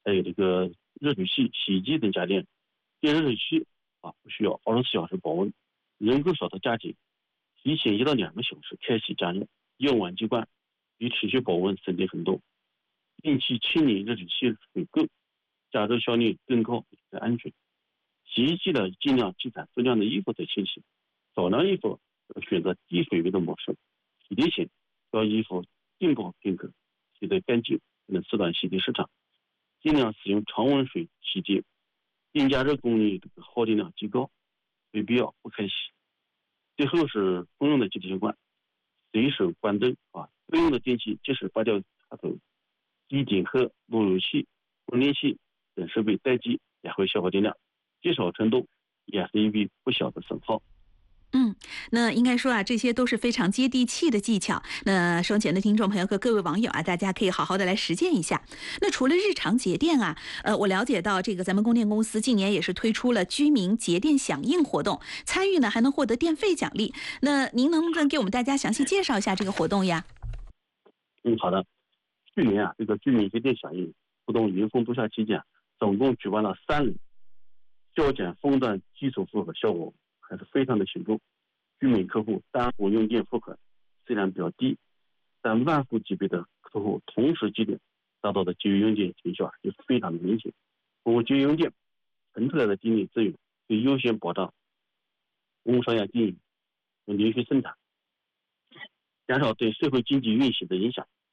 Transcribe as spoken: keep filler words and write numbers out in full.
还有这个热水器、洗衣机等家电，电热水器啊不需要二十四小时保温，能够少的家庭提前一到两个小时开启加热，用完即关，比持续保温省电很多。定期清理热水器水垢，加热效率更高，更安全。洗衣机呢，尽量积攒足量的衣服再清洗，少量衣服要选择低水位的模式。洗涤前要衣服浸泡片刻，洗得干净，能缩短洗涤时长。尽量使用常温水洗涤，电加热功率这个耗电量极高，没必要不开洗。最后是公用的集体习惯，随手关灯啊，公用的电器即使拔掉插头，机顶盒、路由器、供电器等设备待机也会消耗电量，积少成多，也是一笔不小的损耗。 嗯，那应该说啊，这些都是非常接地气的技巧。那双前的听众朋友和各位网友啊，大家可以好好的来实践一下。那除了日常节电啊，呃，我了解到这个咱们供电公司近年也是推出了居民节电响应活动，参与呢还能获得电费奖励。那您能不能给我们大家详细介绍一下这个活动呀？ 嗯，好的。去年啊，这个居民节电响应活动迎风度夏期间，总共举办了三轮，削减风段基础负荷效果还是非常的显著。居民客户单户用电负荷虽然比较低，但万户级别的客户同时节点达到的节约用电成效就非常的明显。通过节约用电腾出来的电力资源，对优先保障工商业经营和连续生产，减少对社会经济运行的影响。